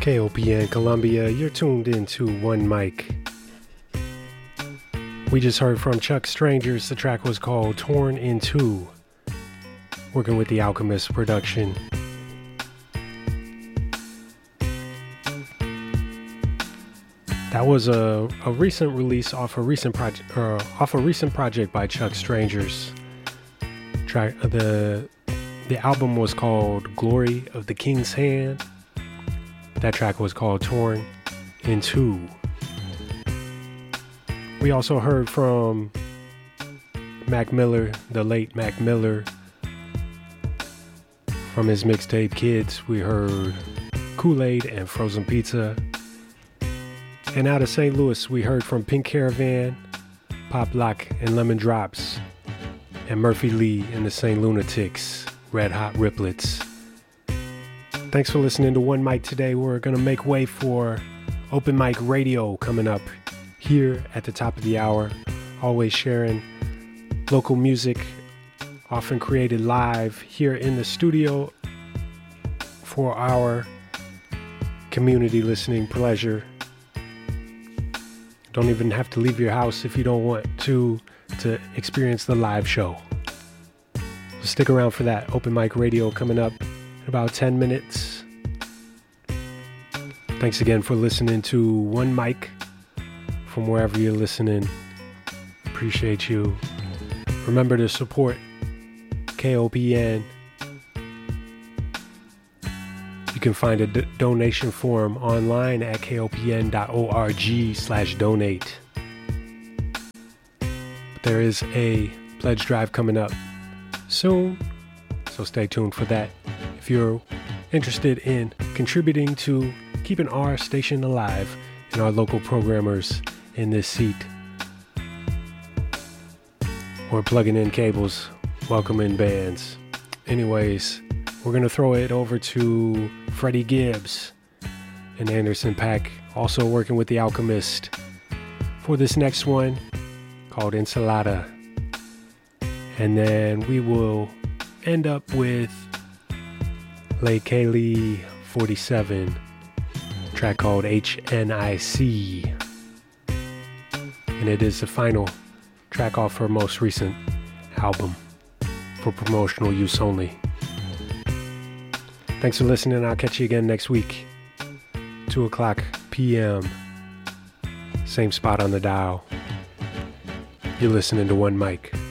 KOPN Columbia, you're tuned into One Mic. We just heard from Chuck Strangers. The track was called Torn in Two, working with the Alchemist production. That was a recent release off a recent project by Chuck Strangers. The album was called Glory of the King's Hand. That track was called Torn in Two. We also heard from Mac Miller, the late Mac Miller. From his mixtape Kids, we heard Kool-Aid and Frozen Pizza. And out of St. Louis, we heard from Pink Caravan, Pop Lock and Lemon Drops, and Murphy Lee and the St. Lunatics, Red Hot Riplets. Thanks for listening to One Mic today. We're going to make way for Open Mic Radio coming up here at the top of the hour. Always sharing local music, often created live here in the studio for our community listening pleasure. Don't even have to leave your house if you don't want to experience the live show. So stick around for that. Open Mic Radio coming up in about 10 minutes. Thanks again for listening to One Mic from wherever you're listening. Appreciate you. Remember to support KOPN. You can find a donation form online at kopn.org/donate. There is a pledge drive coming up soon, so stay tuned for that. If you're interested in contributing to keeping our station alive and our local programmers in this seat, or plugging in cables, welcoming bands. Anyways, we're going to throw it over to Freddie Gibbs and Anderson .Paak, also working with the Alchemist, for this next one called Ensalada. And then we will end up with Lake Kaylee 47, track called HNIC. And it is the final track off her most recent album for promotional use only. Thanks for listening. I'll catch you again next week, 2 o'clock p.m. Same spot on the dial. You're listening to One Mic.